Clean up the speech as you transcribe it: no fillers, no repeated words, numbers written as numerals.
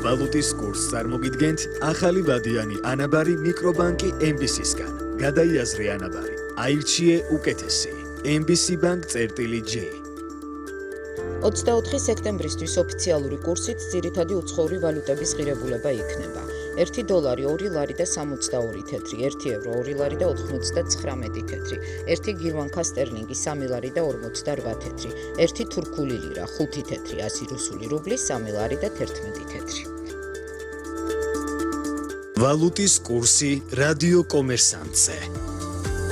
ვალუტის კურსს წარმოგიდგენთ ახალი ვადიანი ანაბარი მიკრობანკი MBC-სგან. გადაიაზრე ანაბარი, აირჩიე უკეთესი. MBC Bank-J. 24 სექტემბრისთვის ოფიციალური კურსით ძირითადი უცხოური ვალუტების ღირებულება იქნება. 1 დოლარი 2 ლარი და 62 თეთრი, 1 ევრო 2 ლარი და 99 თეთრი, 1 გირვანკა სტერლინგი 3 ლარი და 48 თეთრი, 1 თურქული ლირა 5 თეთრი, 100 რუსული რუბლი 3 ლარი და 11 თეთრი. ვალუტის კურსი რადიო კომერსანტზე.